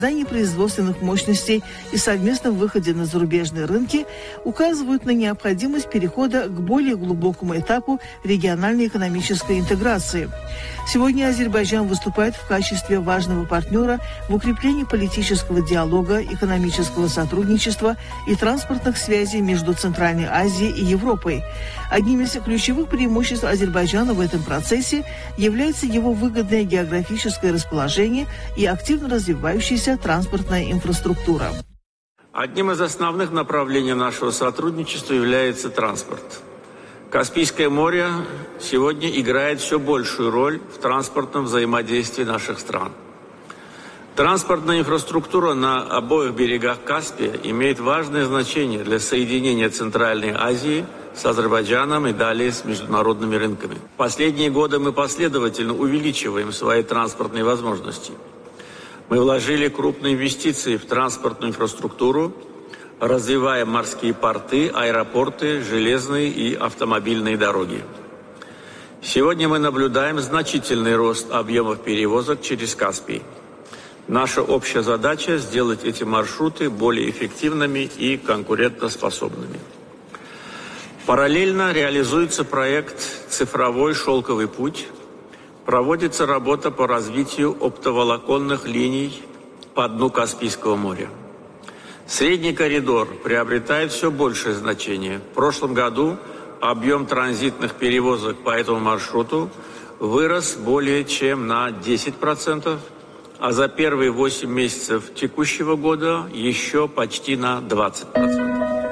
Создание производственных мощностей и совместном выходе на зарубежные рынки указывают на необходимость перехода к более глубокому этапу региональной экономической интеграции. Сегодня Азербайджан выступает в качестве важного партнера в укреплении политического диалога, экономического сотрудничества и транспортных связей между Центральной Азией и Европой. Одним из ключевых преимуществ Азербайджана в этом процессе является его выгодное географическое расположение и активно развивающаяся транспортная инфраструктура. Одним из основных направлений нашего сотрудничества является транспорт. Каспийское море сегодня играет все большую роль в транспортном взаимодействии наших стран. Транспортная инфраструктура на обоих берегах Каспия имеет важное значение для соединения Центральной Азии с Азербайджаном и далее с международными рынками. В последние годы мы последовательно увеличиваем свои транспортные возможности. Мы вложили крупные инвестиции в транспортную инфраструктуру, развивая морские порты, аэропорты, железные и автомобильные дороги. Сегодня мы наблюдаем значительный рост объемов перевозок через Каспий. Наша общая задача – сделать эти маршруты более эффективными и конкурентоспособными. Параллельно реализуется проект «Цифровой шелковый путь». Проводится работа по развитию оптоволоконных линий по дну Каспийского моря. Средний коридор приобретает все большее значение. В прошлом году объем транзитных перевозок по этому маршруту вырос более чем на 10%, а за первые 8 месяцев текущего года еще почти на 20%.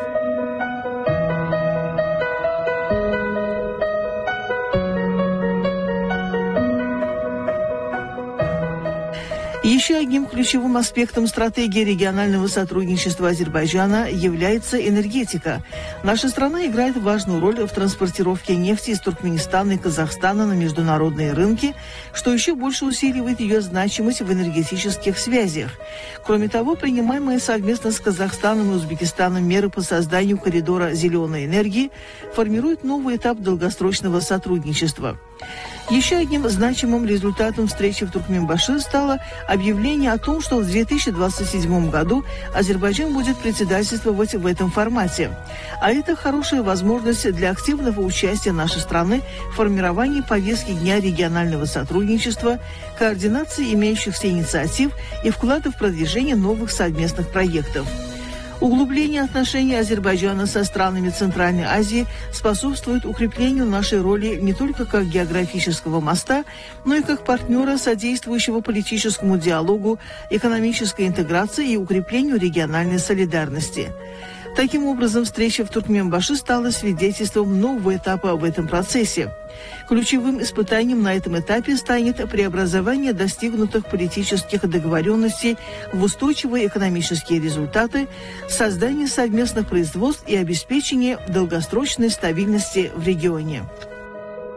Еще одним ключевым аспектом стратегии регионального сотрудничества Азербайджана является энергетика. Наша страна играет важную роль в транспортировке нефти из Туркменистана и Казахстана на международные рынки, что еще больше усиливает ее значимость в энергетических связях. Кроме того, принимаемые совместно с Казахстаном и Узбекистаном меры по созданию коридора зеленой энергии формируют новый этап долгосрочного сотрудничества. Еще одним значимым результатом встречи в Туркменбаши стало объявление о том, что в 2027 году Азербайджан будет председательствовать в этом формате. А это хорошая возможность для активного участия нашей страны в формировании повестки дня регионального сотрудничества, координации имеющихся инициатив и вклада в продвижение новых совместных проектов. Углубление отношений Азербайджана со странами Центральной Азии способствует укреплению нашей роли не только как географического моста, но и как партнера, содействующего политическому диалогу, экономической интеграции и укреплению региональной солидарности. Таким образом, встреча в Туркменбаши стала свидетельством нового этапа в этом процессе. Ключевым испытанием на этом этапе станет преобразование достигнутых политических договоренностей в устойчивые экономические результаты, создание совместных производств и обеспечение долгосрочной стабильности в регионе.